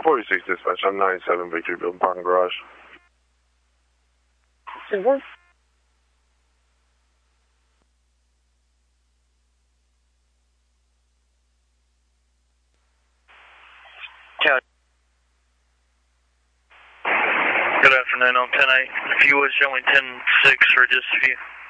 46 dispatch, I'm 97 Victory Building Parking Garage. Silver? Good afternoon, I'm 10-8. If you would show me 10-6 for just a few.